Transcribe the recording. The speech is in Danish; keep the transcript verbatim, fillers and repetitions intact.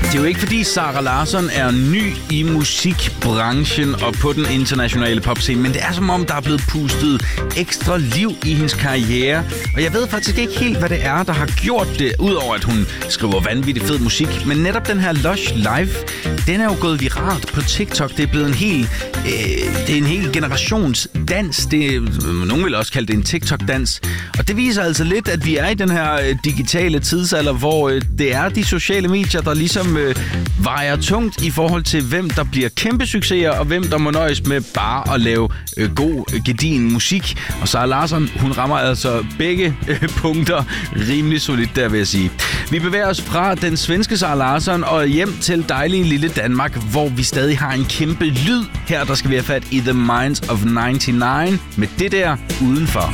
Det er jo ikke fordi Zara Larsson er ny i musikbranchen og på den internationale popscene, men det er som om, der er blevet pustet ekstra liv i hendes karriere. Og jeg ved faktisk ikke helt, hvad det er, der har gjort det, udover at hun skriver vanvittigt fed musik. Men netop den her Lush Live, den er jo gået viralt på TikTok. Det er blevet en hel, øh, det er en hel generationsdans. Det, nogen vil også kalde det en TikTok-dans. Og det viser altså lidt, at vi er i den her øh, digitale tidsalder, hvor øh, det er de sociale medier, der ligesom øh, vejer tungt i forhold til, hvem der bliver kæmpe succeser, og hvem der må nøjes med bare at lave øh, god, øh, gedigen musik. Og Zara Larsson, hun rammer altså begge øh, punkter rimelig solidt, der vil jeg sige. Vi bevæger os fra den svenske Zara Larsson og hjem til dejlige lille Danmark, hvor vi stadig har en kæmpe lyd. Her der skal vi have fat i The Minds of nioghalvfems med det der udenfor.